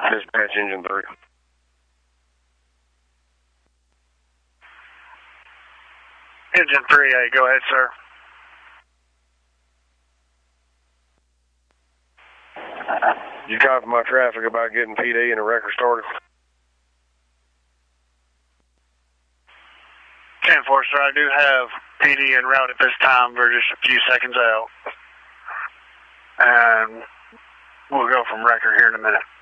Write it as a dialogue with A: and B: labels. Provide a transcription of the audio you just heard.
A: Dispatch engine 3.
B: Engine 3A, go ahead, sir.
A: You copy my traffic about getting PD and a record started?
B: 10-4, sir, I do have PD en route at this time. We're just a few seconds out. And we'll go from record here in a minute.